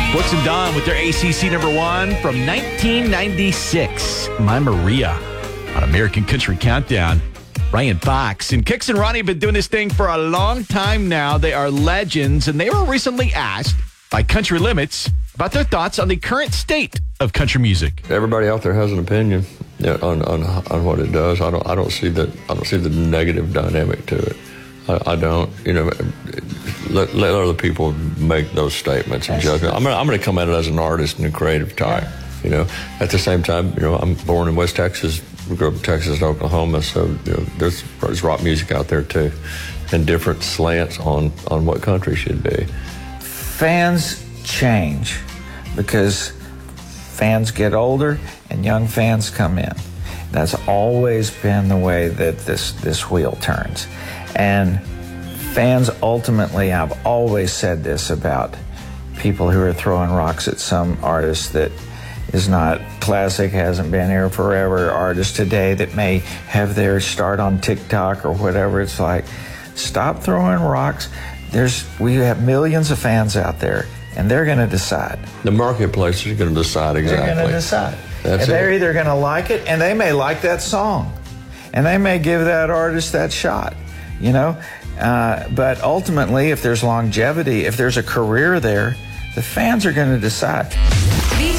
Brooks and Dunn with their ACC number one from 1996, My Maria, on American Country Countdown. Ryan Fox and Kix and Ronnie have been doing this thing for a long time now. They are legends, and they were recently asked by Country Limits about their thoughts on the current state of country music. Everybody out there has an opinion on what it does. I don't see the negative dynamic to it. I don't. Let other people make those statements and judgment. I'm going to come at it as an artist and a creative type. At the same time, I'm born in West Texas. We grew up in Texas and Oklahoma, so there's rock music out there too, and different slants on what country should be. Fans change because fans get older and young fans come in. That's always been the way that this wheel turns. And fans ultimately, I've always said this about people who are throwing rocks at some artist that is not classic, hasn't been here forever, artists today that may have their start on TikTok or whatever. It's like, stop throwing rocks. We have millions of fans out there, and they're going to decide. The marketplace is going to decide exactly. They're going to decide. They're either going to like it, and they may like that song, and they may give that artist that shot, But ultimately, if there's longevity, if there's a career there, the fans are going to decide.